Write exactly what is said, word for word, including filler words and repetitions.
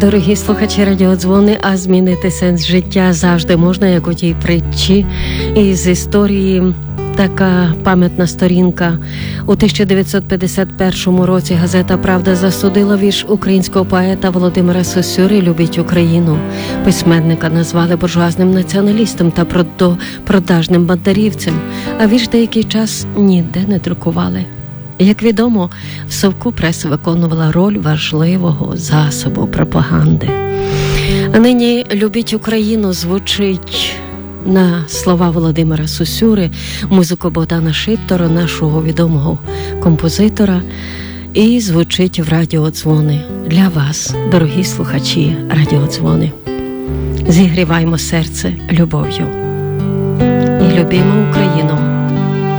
Дорогі слухачі радіодзвони, а змінити сенс життя завжди можна, як у тій притчі із історії. Така пам'ятна сторінка. У тисяча дев'ятсот п'ятдесят першому році газета «Правда» засудила вірш українського поета Володимира Сосюри «Любіть Україну». Письменника назвали буржуазним націоналістом та продажним бандерівцем, а вірш деякий час ніде не друкували. Як відомо, в совку преса виконувала роль важливого засобу пропаганди. А нині «Любіть Україну» звучить на слова Володимира Сосюри, музику Богдана Шиптора, нашого відомого композитора, і звучить в радіодзвони. Для вас, дорогі слухачі радіодзвони. Зігріваймо серце любов'ю і любімо Україну.